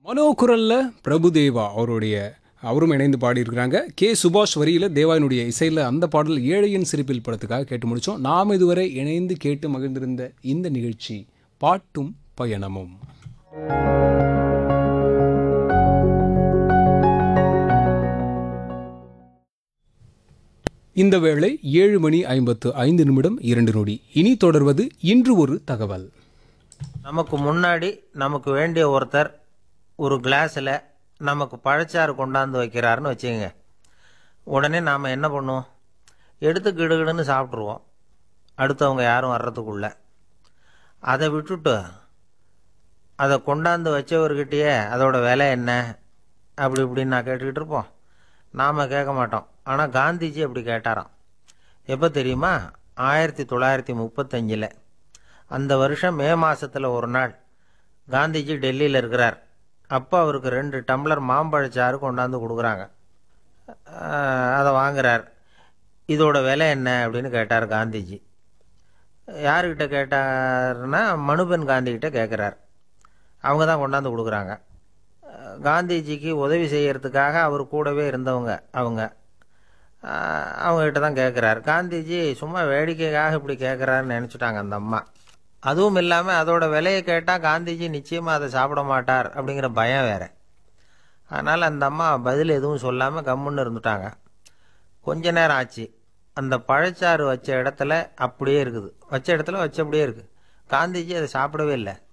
மனோகுரல்ல பிரபுதேவா அவரும் இணைந்து பாடியிருக்கிறாங்க. கே சுபாஷ் வரியில தேவாவினுடைய இசையில் அந்த பாடல் ஏழையின் சிரிப்பில் படத்துக்காக கேட்டு முடித்தோம். நாம் இதுவரை இணைந்து கேட்டு மகிழ்ந்திருந்த இந்த நிகழ்ச்சி பாட்டும் பயணமும். இந்த வேளை 7:55 இனி தொடர்வது இன்று ஒரு தகவல். நமக்கு முன்னாடி நமக்கு வேண்டிய ஒருத்தர் ஒரு கிளாஸில் நமக்கு பழச்சாறு கொண்டாந்து வைக்கிறாருன்னு வச்சுக்கோங்க. உடனே நாம் என்ன பண்ணுவோம்? எடுத்து கிடுகிடுன்னு சாப்பிட்ருவோம், அடுத்தவங்க யாரும் வர்றதுக்குள்ள. அதை விட்டுட்டு அதை கொண்டாந்து வச்சவர்கிட்டயே அதோட விலை என்ன அப்படி இப்படின்னு நான் கேட்டுக்கிட்டு இருப்போம். நாம் கேட்க மாட்டோம். ஆனால் காந்திஜி அப்படி கேட்டாராம். எப்போ தெரியுமா? 1935. அந்த வருஷம் மே மாதத்தில் ஒரு நாள் காந்திஜி டெல்லியில் இருக்கிறார். அப்போ அவருக்கு 2 டம்ளர் மாம்பழச்சாறு கொண்டாந்து கொடுக்குறாங்க. அதை வாங்குறார். இதோட விலை என்ன அப்படின்னு கேட்டார் காந்திஜி. யாருக்கிட்ட கேட்டார்னா மனுபென் காந்திகிட்ட கேட்குறார். அவங்க தான் கொண்டாந்து கொடுக்குறாங்க. காந்திஜிக்கு உதவி செய்யறதுக்காக அவர் கூடவே இருந்தவங்க அவங்ககிட்ட தான் கேட்குறார். காந்திஜி சும்மா வேடிக்கைக்காக இப்படி கேட்குறாருன்னு நினச்சிட்டாங்க அந்த அம்மா. அதுவும் இல்லாமல் அதோட விலையை கேட்டால் காந்திஜி நிச்சயமாக அதை சாப்பிட மாட்டார் அப்படிங்கிற பயம் வேறு. அதனால் அந்த அம்மா பதில் எதுவும் சொல்லாமல் கம்முன்னு இருந்துட்டாங்க. கொஞ்ச நேரம் ஆச்சு. அந்த பழச்சாறு வச்ச இடத்துல அப்படியே இருக்குது. வச்ச இடத்துல வச்சபடியே இருக்குது. காந்திஜி அதை சாப்பிடவே இல்லை.